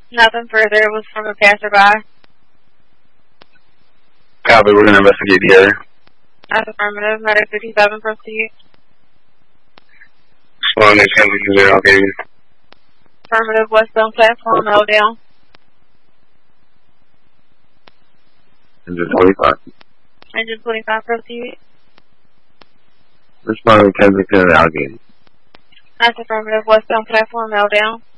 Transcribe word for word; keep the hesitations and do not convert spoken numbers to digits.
Nothing further. It was from a passerby. Copy, we're going to investigate the area. That's affirmative. Medic fifty-seven, proceed. Responding to Kensington zero, Allegheny. Affirmative, westbound platform, L down. Engine twenty-five. Engine twenty-five, proceed. Responding to Kensington Allegheny. That's affirmative, westbound platform, L down.